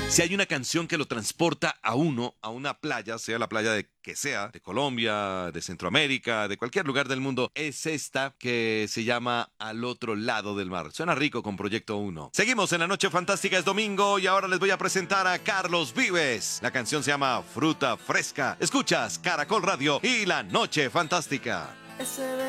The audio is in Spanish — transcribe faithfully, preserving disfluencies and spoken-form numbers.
Si hay una canción que lo transporta a uno, a una playa, sea la playa de que sea, de Colombia, de Centroamérica, de cualquier lugar del mundo, es esta que se llama Al otro lado del mar. Suena rico con Proyecto uno. Seguimos en La Noche Fantástica, es domingo y ahora les voy a presentar a Carlos Vives. La canción se llama Fruta Fresca. Escuchas Caracol Radio y La Noche Fantástica.